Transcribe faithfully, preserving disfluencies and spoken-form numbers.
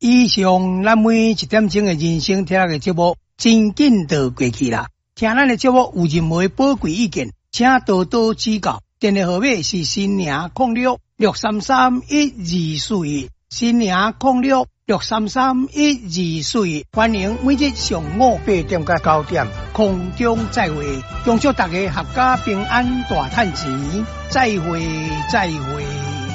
以上咱每一点钟的人生听个节目，真紧就过去啦。听咱的节目有任何宝贵意见，请多多指教。电话号码是新零零六六三三一二四一，新零零六六三三一二四一。欢迎每日上午八点到九点空中再会，恭祝大家阖家平安大赚钱，再会再会。